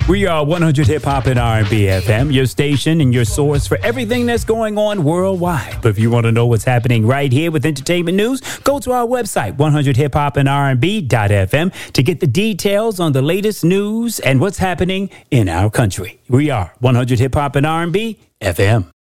We are 100 Hip Hop and R&B FM, your station and your source for everything that's going on worldwide. But if you want to know what's happening right here with entertainment news, go to our website, 100hiphopandrb.fm, to get the details on the latest news and what's happening in our country. We are 100 Hip Hop and R&B FM.